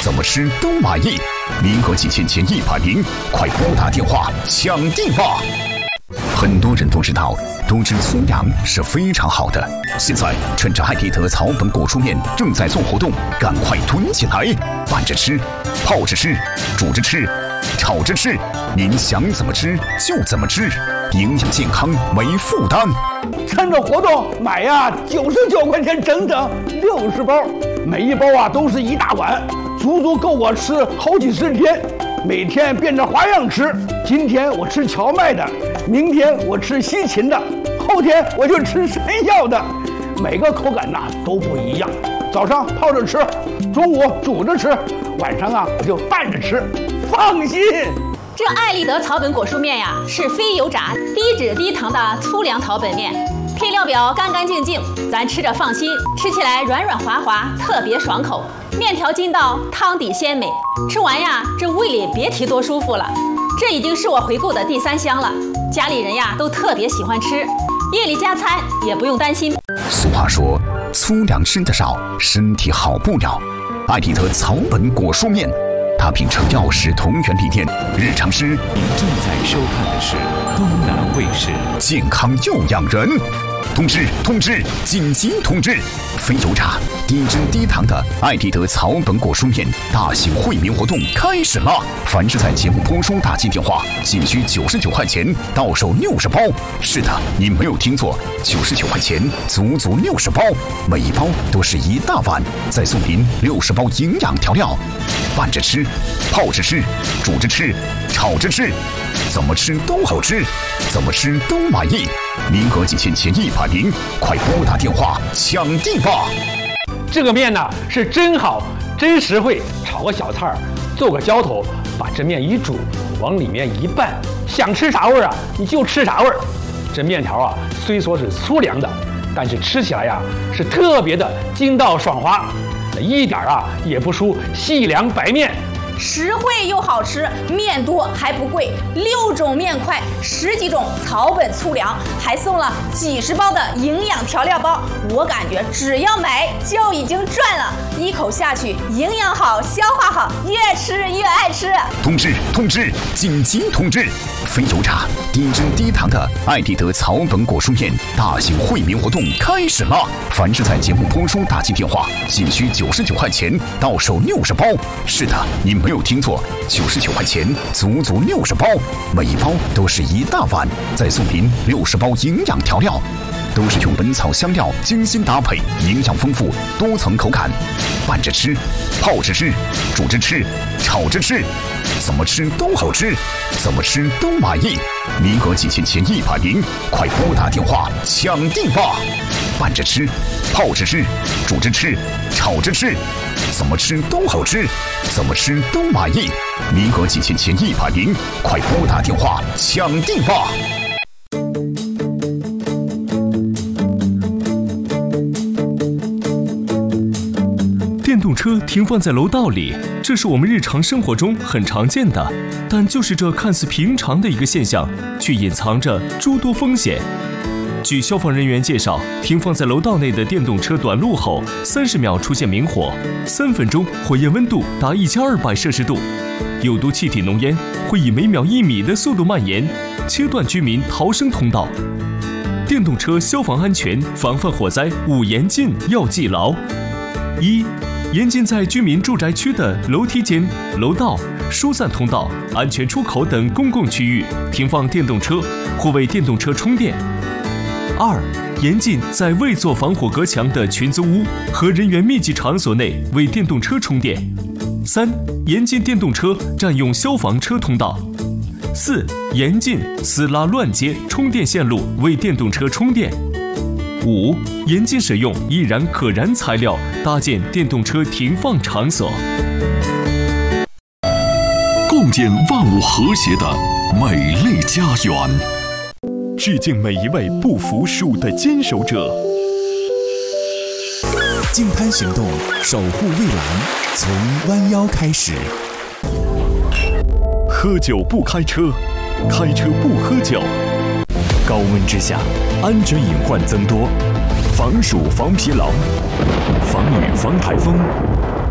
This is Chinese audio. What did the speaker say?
怎么吃都满意。名额仅限前100名，快拨打电话抢定吧！很多人都知道粗粮是非常好的，现在趁着艾迪德草本果蔬面正在做活动，赶快囤起来，拌着吃，泡着吃，煮着吃，炒着吃，您想怎么吃就怎么吃，营养健康没负担。 趁着活动买呀，99块钱整整60包，每一包啊都是一大碗，足足够我吃好几十天。每天变着花样吃，今天我吃荞麦的，明天我吃西芹的，后天我就吃山药的，每个口感呐都不一样。早上泡着吃，中午煮着吃，晚上啊我就拌着吃，放心。 这艾丽德草本果蔬面呀，是非油炸、低脂低糖的粗粮草本面，配料表干干净净，咱吃着放心，吃起来软软滑滑，特别爽口。面条筋道，汤底鲜美，吃完呀，这胃里别提多舒服了。这已经是我回购的第3箱了，家里人呀都特别喜欢吃，夜里加餐也不用担心。 俗话说，粗粮吃得少，身体好不了。艾迪德草本果蔬面，它秉承药食同源理念，日常吃。 您正在收看的是东南卫视健康又养人。通知！紧急通知！非油炸、低脂低糖的艾迪德草本果蔬面大型惠民活动开始了！凡是在节目播出打进电话，仅需99块钱，到手60包。是的，你没有听错，99块钱，足足60包，每一包都是一大碗，再送您60包营养调料，拌着吃，泡着吃，煮着吃，炒着吃，怎么吃都好吃，怎么吃都满意。名额仅限前100名，快拨打电话抢定吧！ 这个面呢是真好，真实惠，炒个小菜儿，做个浇头，把这面一煮，往里面一拌，想吃啥味儿啊你就吃啥味儿。这面条啊虽说是粗粮的，但是吃起来呀是特别的筋道爽滑，一点啊也不输细粮白面。 实惠又好吃，面多还不贵，6种面块，10几种草本粗粮，还送了几十包的营养调料包。我感觉只要买就已经赚了，一口下去，营养好，消化好，越吃越爱吃。 通知！紧急通知！非油炸、低脂低糖的艾迪德草本果蔬面大型惠民活动开始了！凡是在节目播出打进电话，仅需99块钱，到手60包。是的，你没有听错，99块钱，足足60包，每一包都是一大碗，再送您60包营养调料，都是用本草香料精心搭配，营养丰富，多层口感，拌着吃，泡着吃，煮着吃，炒着吃，怎么吃都好吃，怎么吃都满意。名额仅限前100名，快拨打电话抢定吧！拌着吃，泡着吃，煮着吃，炒着吃，怎么吃都好吃，怎么吃都满意。名额仅限前100名，快拨打电话抢定吧！ 电动车停放在楼道里，这是我们日常生活中很常见的，但就是这看似平常的一个现象，却隐藏着诸多风险。据消防人员介绍，停放在楼道内的电动车短路后，30秒出现明火，3分钟火焰温度达1200摄氏度，有毒气体浓烟会以每秒1米的速度蔓延，切断居民逃生通道。电动车消防安全防范火灾5严禁要记牢：一、严禁在居民住宅区的楼梯间、楼道、疏散通道、安全出口等公共区域停放电动车或为电动车充电。2、严禁在未做防火隔墙的群租屋和人员密集场所内为电动车充电。3、严禁电动车占用消防车通道。4、严禁私拉乱接充电线路为电动车充电。5、严禁使用易燃可燃材料搭建电动车停放场所。 共建万物和谐的美丽家园。 致敬每一位不服输的坚守者。 净滩行动，守护蔚蓝，从弯腰开始。 喝酒不开车，开车不喝酒。 高温之下，安全隐患增多，防暑防疲劳，防雨防台风，